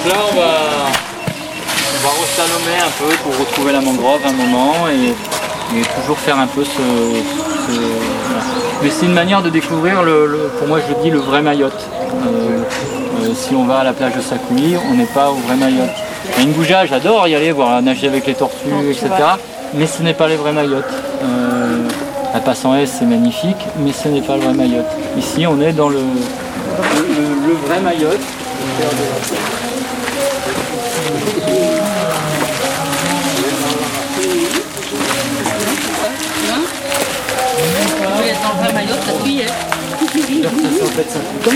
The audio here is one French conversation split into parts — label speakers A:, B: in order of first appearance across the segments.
A: Donc là, on va reslalomer un peu pour retrouver la mangrove un moment et toujours faire un peu voilà. Mais c'est une manière de découvrir, pour moi je dis, le vrai Mayotte. Si on va à la plage de Sakouï, on n'est pas au vrai Mayotte. Et Ngouja, j'adore y aller, voir nager avec les tortues, etc. Mais ce n'est pas les vrais Mayotte. La passe en S, c'est magnifique, mais ce n'est pas le vrai Mayotte. Ici, on est dans le vrai Mayotte.
B: Oui, dans le vrai Mayotte, ça cuit, hein.
A: Ça fait 5 ans.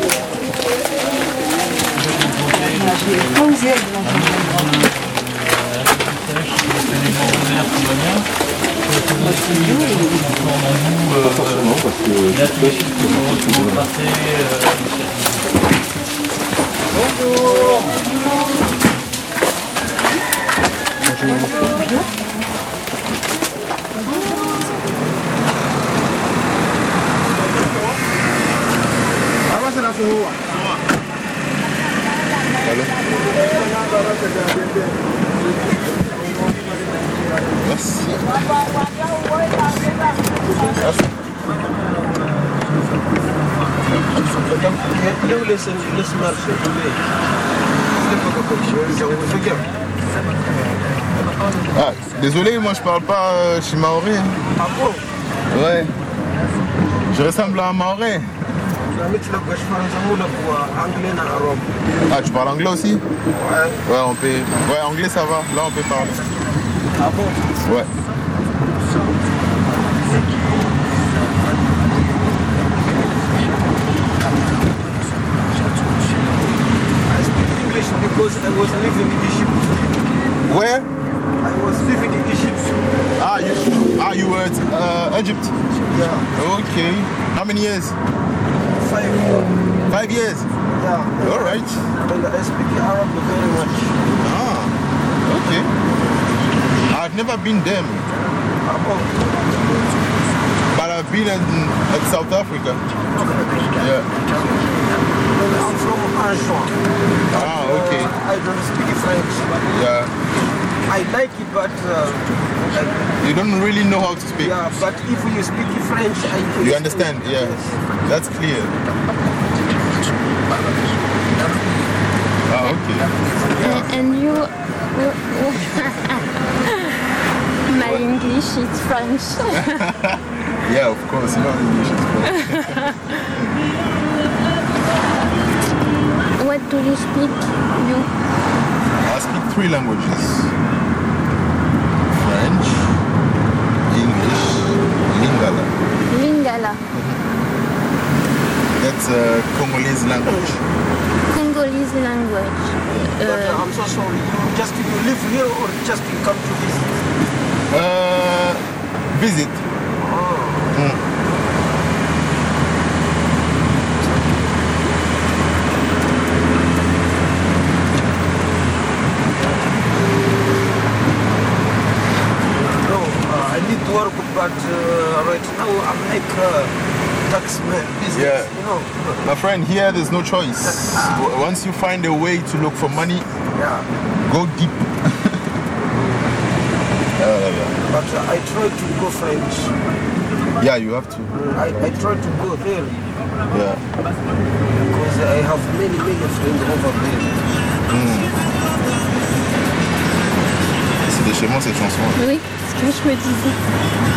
C: Ah, désolé, moi je parle pas shimaoré.
D: Ah bon?
C: Ouais. Je ressemble à un maoré. Ah, tu parles anglais aussi?
D: Ouais.
C: Ouais, on peut. Ouais, anglais ça va. Là, on peut parler.
D: Ah bon?
C: Ouais.
D: I speak English because I was living in Egypt.
C: Where?
D: I was living in Egypt.
C: You were at Egypt?
D: Yeah.
C: Okay. How many years?
D: 5 years.
C: 5 years?
D: Yeah.
C: All right.
D: And I speak Arab very much.
C: Ah, okay. I've never been there,
D: Ah bon?
C: but I've been at South Africa. Yeah.
D: I'm from Anjouan.
C: Ah, okay.
D: I don't speak French.
C: Yeah.
D: I like it, but
C: You don't really know how to speak.
D: yeah. But if you speak French, I can.
C: You understand? Yeah.
D: Yes.
C: That's clear. Ah, okay. Yeah.
E: And you, my English is French.
C: Yeah, of course. Your English is good.
E: What do you speak, you?
C: I speak 3 languages. French, English, Lingala.
E: Lingala,
C: That's a Congolese language.
E: Congolese language.
D: But I'm so sorry. You live here or just you come to visit?
C: Visit.
D: No, I need to work, but right now I'm like taxman business.
C: Yeah.
D: You know.
C: My friend, here there's no choice. Once you find a way to look for money,
D: Yeah.
C: go deep.
D: But I try to go French.
C: Yeah, you have to.
D: I try to go there
C: Yeah.
D: because I have many friends over there.
C: C'est déchirant cette chanson.
E: Oui, ce que je me disais.